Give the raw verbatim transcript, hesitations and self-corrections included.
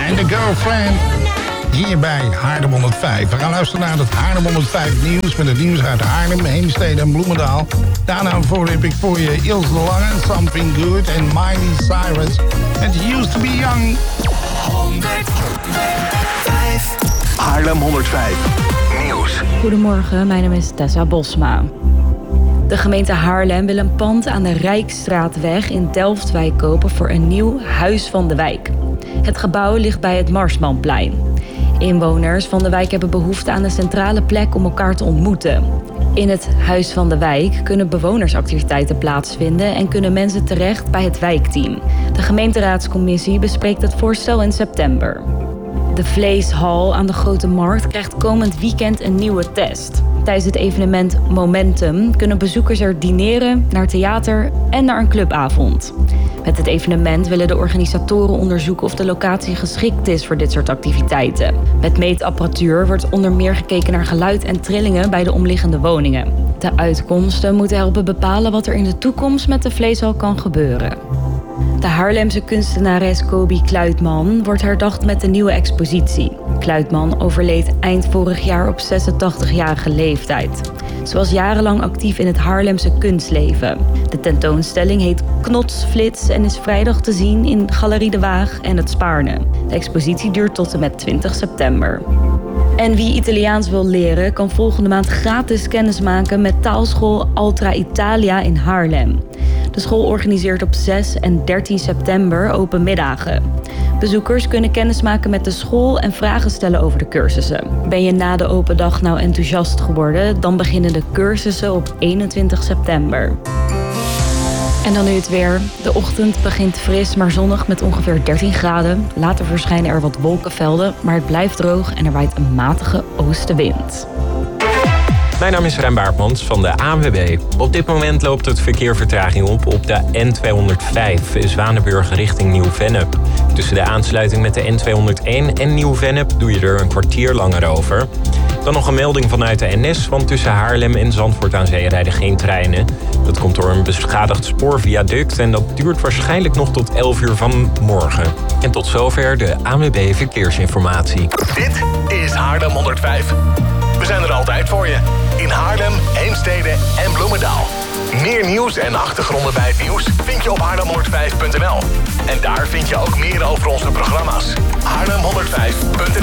en The Girlfriend. Hier bij Haarlem honderdvijf. We gaan luisteren naar het Haarlem honderdvijf nieuws. Met het nieuws uit Haarlem, Heemstede en Bloemendaal. Daarna voor heb ik voor je Ilse de Lange, Something Good en Miley Cyrus. It used to be young. honderdvijf. Haarlem honderdvijf. Nieuws. Goedemorgen, mijn naam is Tessa Bosma. De gemeente Haarlem wil een pand aan de Rijksstraatweg in Delftwijk kopen voor een nieuw Huis van de Wijk. Het gebouw ligt bij het Marsmanplein. Inwoners van de wijk hebben behoefte aan een centrale plek om elkaar te ontmoeten. In het Huis van de Wijk kunnen bewonersactiviteiten plaatsvinden en kunnen mensen terecht bij het wijkteam. De gemeenteraadscommissie bespreekt het voorstel in september. De Vleeshal aan de Grote Markt krijgt komend weekend een nieuwe test. Tijdens het evenement Momentum kunnen bezoekers er dineren, naar theater en naar een clubavond. Met het evenement willen de organisatoren onderzoeken of de locatie geschikt is voor dit soort activiteiten. Met meetapparatuur wordt onder meer gekeken naar geluid en trillingen bij de omliggende woningen. De uitkomsten moeten helpen bepalen wat er in de toekomst met de Vleeshal kan gebeuren. De Haarlemse kunstenares Kobi Kluitman wordt herdacht met een nieuwe expositie. Kluitman overleed eind vorig jaar op zesentachtigjarige leeftijd. Ze was jarenlang actief in het Haarlemse kunstleven. De tentoonstelling heet Knotsflits en is vrijdag te zien in Galerie de Waag en het Spaarne. De expositie duurt tot en met twintig september. En wie Italiaans wil leren, kan volgende maand gratis kennismaken met taalschool Altra Italia in Haarlem. De school organiseert op zes en dertien september open middagen. Bezoekers kunnen kennismaken met de school en vragen stellen over de cursussen. Ben je na de open dag nou enthousiast geworden? Dan beginnen de cursussen op eenentwintig september. En dan nu het weer. De ochtend begint fris, maar zonnig met ongeveer dertien graden. Later verschijnen er wat wolkenvelden, maar het blijft droog en er waait een matige oostenwind. Mijn naam is Rijn Baartmans van de A N W B. Op dit moment loopt het verkeer vertraging op op de N tweehonderdvijf, Zwanenburg richting Nieuw-Vennep. Tussen de aansluiting met de N tweehonderdéén en Nieuw-Vennep doe je er een kwartier langer over. Dan nog een melding vanuit de N S, want tussen Haarlem en Zandvoort aan Zee rijden geen treinen. Dat komt door een beschadigd spoorviaduct en dat duurt waarschijnlijk nog tot elf uur vanmorgen. En tot zover de A N W B Verkeersinformatie. Dit is Haarlem honderdvijf. We zijn er altijd voor je. In Haarlem, Heemstede en Bloemendaal. Meer nieuws en achtergronden bij het nieuws vind je op haarlem honderdvijf punt n l. En daar vind je ook meer over onze programma's. haarlem honderdvijf punt n l